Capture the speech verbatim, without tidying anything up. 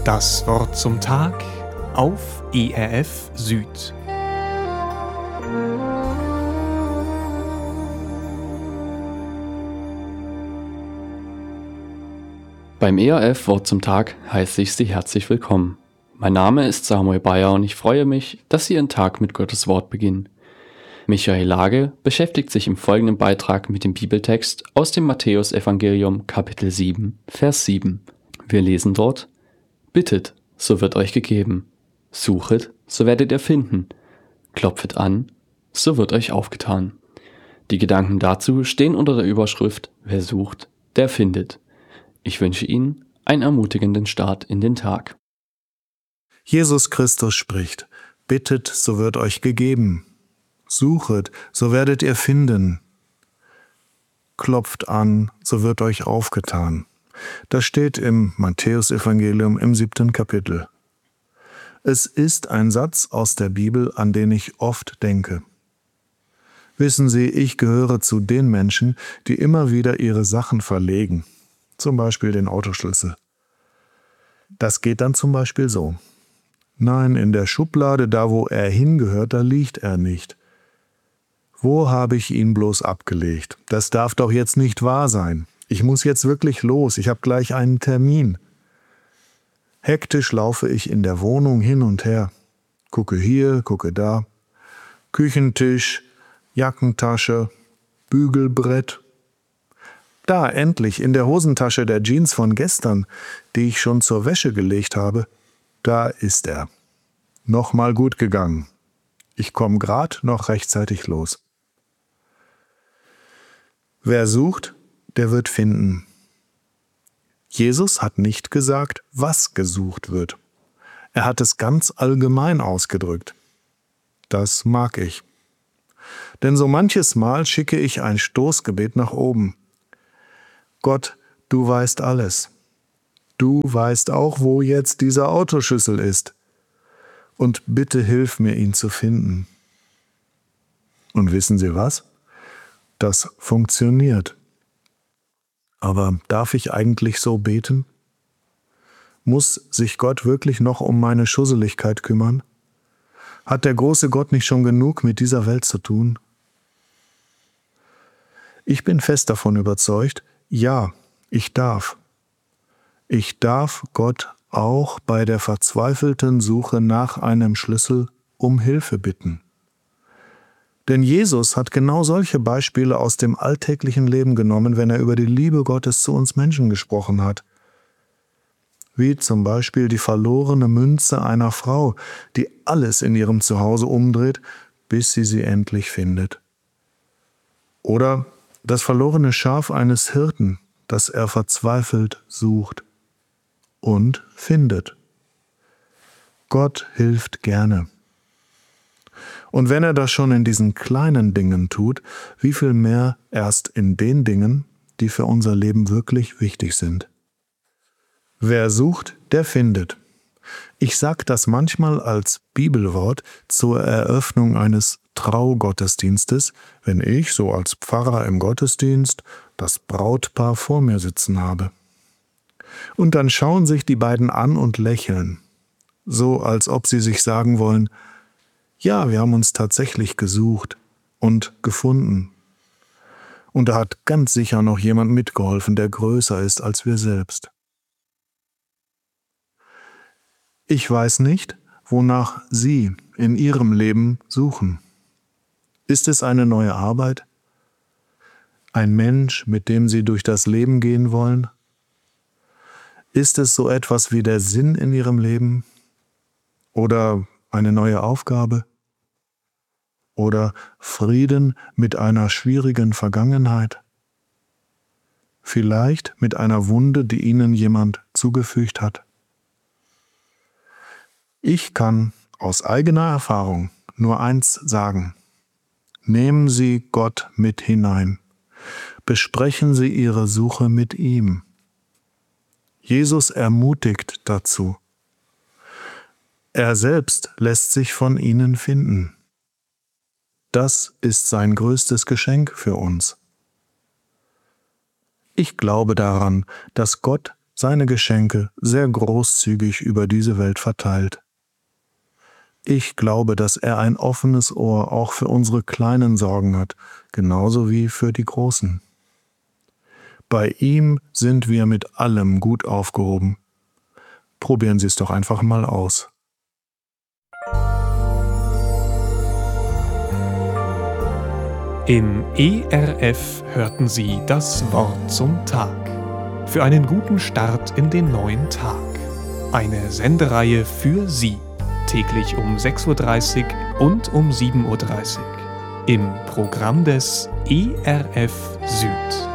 Das Wort zum Tag auf E R F Süd. Beim E R F Wort zum Tag heiße ich Sie herzlich willkommen. Mein Name ist Samuel Bayer und ich freue mich, dass Sie Ihren Tag mit Gottes Wort beginnen. Michael Lage beschäftigt sich im folgenden Beitrag mit dem Bibeltext aus dem Matthäusevangelium Kapitel sieben, Vers sieben. Wir lesen dort: Bittet, so wird euch gegeben. Suchet, so werdet ihr finden. Klopfet an, so wird euch aufgetan. Die Gedanken dazu stehen unter der Überschrift: Wer sucht, der findet. Ich wünsche Ihnen einen ermutigenden Start in den Tag. Jesus Christus spricht: Bittet, so wird euch gegeben. Suchet, so werdet ihr finden. Klopft an, so wird euch aufgetan. Das steht im Matthäusevangelium im siebten Kapitel. Es ist ein Satz aus der Bibel, an den ich oft denke. Wissen Sie, ich gehöre zu den Menschen, die immer wieder ihre Sachen verlegen. Zum Beispiel den Autoschlüssel. Das geht dann zum Beispiel so: Nein, in der Schublade, da wo er hingehört, da liegt er nicht. Wo habe ich ihn bloß abgelegt? Das darf doch jetzt nicht wahr sein. Ich muss jetzt wirklich los, ich habe gleich einen Termin. Hektisch laufe ich in der Wohnung hin und her. Gucke hier, gucke da. Küchentisch, Jackentasche, Bügelbrett. Da endlich in der Hosentasche der Jeans von gestern, die ich schon zur Wäsche gelegt habe, da ist er. Nochmal gut gegangen. Ich komme grad noch rechtzeitig los. Wer sucht, der wird finden. Jesus hat nicht gesagt, was gesucht wird. Er hat es ganz allgemein ausgedrückt. Das mag ich. Denn so manches Mal schicke ich ein Stoßgebet nach oben. Gott, du weißt alles. Du weißt auch, wo jetzt dieser Autoschlüssel ist. Und bitte hilf mir, ihn zu finden. Und wissen Sie was? Das funktioniert. Aber darf ich eigentlich so beten? Muss sich Gott wirklich noch um meine Schusseligkeit kümmern? Hat der große Gott nicht schon genug mit dieser Welt zu tun? Ich bin fest davon überzeugt, ja, ich darf. Ich darf Gott auch bei der verzweifelten Suche nach einem Schlüssel um Hilfe bitten. Denn Jesus hat genau solche Beispiele aus dem alltäglichen Leben genommen, wenn er über die Liebe Gottes zu uns Menschen gesprochen hat. Wie zum Beispiel die verlorene Münze einer Frau, die alles in ihrem Zuhause umdreht, bis sie sie endlich findet. Oder das verlorene Schaf eines Hirten, das er verzweifelt sucht und findet. Gott hilft gerne. Und wenn er das schon in diesen kleinen Dingen tut, wie viel mehr erst in den Dingen, die für unser Leben wirklich wichtig sind. Wer sucht, der findet. Ich sage das manchmal als Bibelwort zur Eröffnung eines Traugottesdienstes, wenn ich, so als Pfarrer im Gottesdienst, das Brautpaar vor mir sitzen habe. Und dann schauen sich die beiden an und lächeln, so als ob sie sich sagen wollen: Ja, wir haben uns tatsächlich gesucht und gefunden. Und da hat ganz sicher noch jemand mitgeholfen, der größer ist als wir selbst. Ich weiß nicht, wonach Sie in Ihrem Leben suchen. Ist es eine neue Arbeit? Ein Mensch, mit dem Sie durch das Leben gehen wollen? Ist es so etwas wie der Sinn in Ihrem Leben? Oder eine neue Aufgabe? Oder Frieden mit einer schwierigen Vergangenheit? Vielleicht mit einer Wunde, die Ihnen jemand zugefügt hat? Ich kann aus eigener Erfahrung nur eins sagen: Nehmen Sie Gott mit hinein. Besprechen Sie Ihre Suche mit ihm. Jesus ermutigt dazu. Er selbst lässt sich von Ihnen finden. Das ist sein größtes Geschenk für uns. Ich glaube daran, dass Gott seine Geschenke sehr großzügig über diese Welt verteilt. Ich glaube, dass er ein offenes Ohr auch für unsere kleinen Sorgen hat, genauso wie für die großen. Bei ihm sind wir mit allem gut aufgehoben. Probieren Sie es doch einfach mal aus. Im E R F hörten Sie das Wort zum Tag. Für einen guten Start in den neuen Tag. Eine Sendereihe für Sie. Täglich um sechs Uhr dreißig und um sieben Uhr dreißig. Im Programm des E R F Süd.